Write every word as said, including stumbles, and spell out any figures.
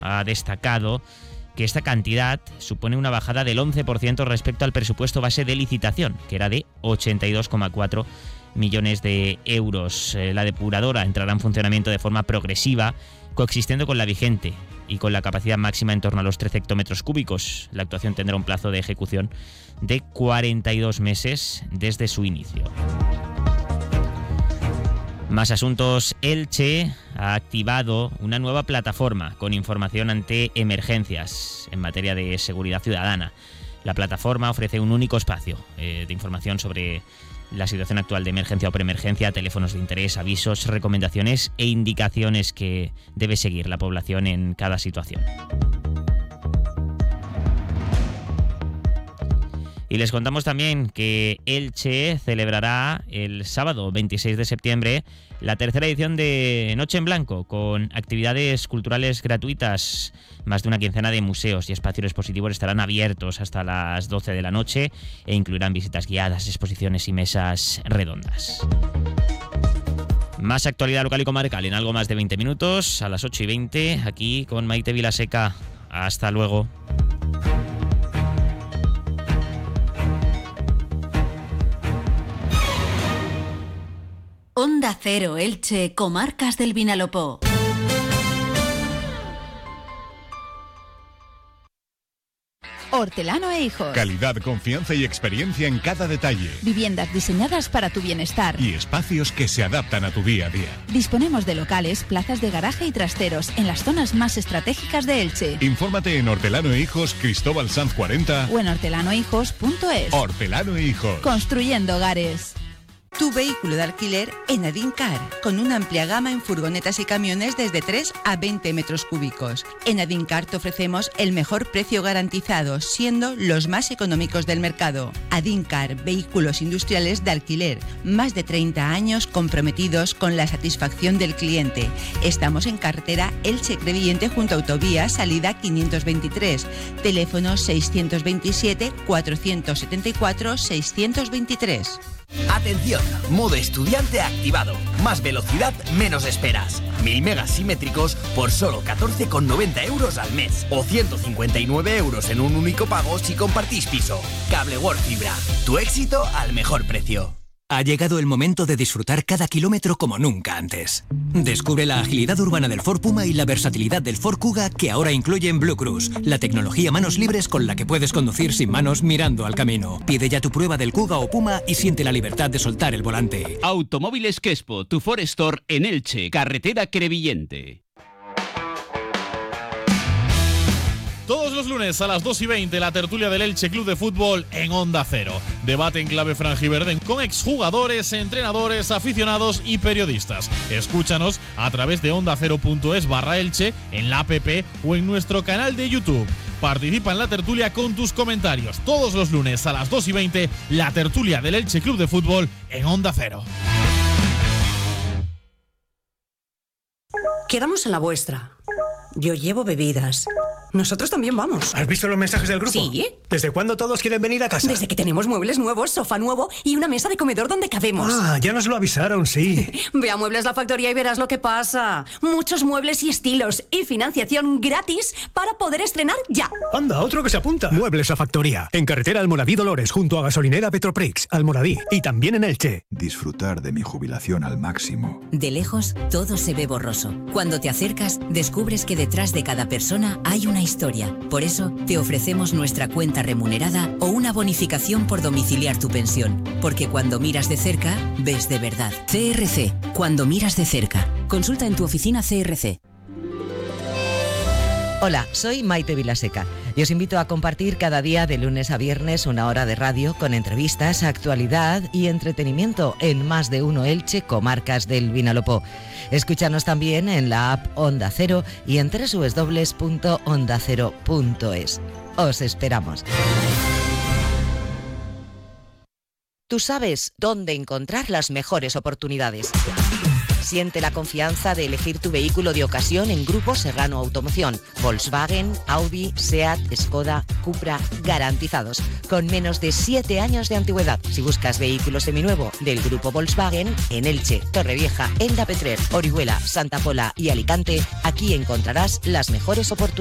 ha destacado que esta cantidad supone una bajada del once por ciento respecto al presupuesto base de licitación, que era de ochenta y dos coma cuatro millones de euros. La depuradora entrará en funcionamiento de forma progresiva, coexistiendo con la vigente y con la capacidad máxima en torno a los trece hectómetros cúbicos. La actuación tendrá un plazo de ejecución de cuarenta y dos meses desde su inicio. Más asuntos. Elche ha activado una nueva plataforma con información ante emergencias en materia de seguridad ciudadana. La plataforma ofrece un único espacio eh, de información sobre la situación actual de emergencia o preemergencia, teléfonos de interés, avisos, recomendaciones e indicaciones que debe seguir la población en cada situación. Y les contamos también que Elche celebrará el sábado veintiséis de septiembre la tercera edición de Noche en Blanco, con actividades culturales gratuitas. Más de una quincena de museos y espacios expositivos estarán abiertos hasta las doce de la noche e incluirán visitas guiadas, exposiciones y mesas redondas. Más actualidad local y comarcal en algo más de veinte minutos, a las ocho y veinte, aquí con Maite Vilaseca. Hasta luego. Onda Cero Elche, Comarcas del Vinalopó. Hortelano e Hijos. Calidad, confianza y experiencia en cada detalle. Viviendas diseñadas para tu bienestar. Y espacios que se adaptan a tu día a día. Disponemos de locales, plazas de garaje y trasteros en las zonas más estratégicas de Elche. Infórmate en Hortelano e Hijos, Cristóbal Sanz cuarenta o en hortelano hijos punto es. Hortelano e Hijos. Construyendo hogares. Tu vehículo de alquiler en Adincar, con una amplia gama en furgonetas y camiones desde tres a veinte metros cúbicos. En Adincar te ofrecemos el mejor precio garantizado, siendo los más económicos del mercado. Adincar, vehículos industriales de alquiler, más de treinta años comprometidos con la satisfacción del cliente. Estamos en carretera Elche-Crevillente junto a autovía, salida quinientos veintitrés, teléfono seiscientos veintisiete, cuatrocientos setenta y cuatro, seiscientos veintitrés. Atención, modo estudiante activado. Más velocidad, menos esperas. Mil megas simétricos por solo catorce con noventa euros al mes. O ciento cincuenta y nueve euros en un único pago si compartís piso. Cable World Fibra. Tu éxito al mejor precio. Ha llegado el momento de disfrutar cada kilómetro como nunca antes. Descubre la agilidad urbana del Ford Puma y la versatilidad del Ford Kuga, que ahora incluyen Blue Cruise, la tecnología manos libres con la que puedes conducir sin manos mirando al camino. Pide ya tu prueba del Kuga o Puma y siente la libertad de soltar el volante. Automóviles Quespo, tu Ford Store en Elche, carretera Crevillente. Todos los lunes a las dos y veinte, la tertulia del Elche Club de Fútbol en Onda Cero. Debate en clave franjiverde con exjugadores, entrenadores, aficionados y periodistas. Escúchanos a través de onda cero punto es barra Elche, en la app o en nuestro canal de YouTube. Participa en la tertulia con tus comentarios. Todos los lunes a las dos y veinte, la tertulia del Elche Club de Fútbol en Onda Cero. Quedamos en la vuestra. Yo llevo bebidas. Nosotros también vamos. ¿Has visto los mensajes del grupo? Sí. ¿Desde cuándo todos quieren venir a casa? Desde que tenemos muebles nuevos, sofá nuevo y una mesa de comedor donde cabemos. Ah, ya nos lo avisaron, sí. Ve a Muebles La Factoría y verás lo que pasa. Muchos muebles y estilos y financiación gratis para poder estrenar ya. Anda, otro que se apunta. Muebles La Factoría. En carretera Almoradí Dolores, junto a gasolinera Petroprix, Almoradí. Y también en Elche. Disfrutar de mi jubilación al máximo. De lejos, todo se ve borroso. Cuando te acercas, descubres que detrás de cada persona hay una historia. Por eso, te ofrecemos nuestra cuenta remunerada o una bonificación por domiciliar tu pensión. Porque cuando miras de cerca, ves de verdad. C R C, cuando miras de cerca. Consulta en tu oficina C R C. Hola, soy Maite Vilaseca y os invito a compartir cada día de lunes a viernes una hora de radio con entrevistas, actualidad y entretenimiento en Más de Uno Elche, Comarcas del Vinalopó. Escúchanos también en la app Onda Cero y en doble u doble u doble u punto onda cero punto es. Os esperamos. Tú sabes dónde encontrar las mejores oportunidades. Siente la confianza de elegir tu vehículo de ocasión en Grupo Serrano Automoción. Volkswagen, Audi, SEAT, Skoda, Cupra, garantizados, con menos de siete años de antigüedad. Si buscas vehículo seminuevo del Grupo Volkswagen, en Elche, Torrevieja, Elda Petrer, Orihuela, Santa Pola y Alicante, aquí encontrarás las mejores oportunidades.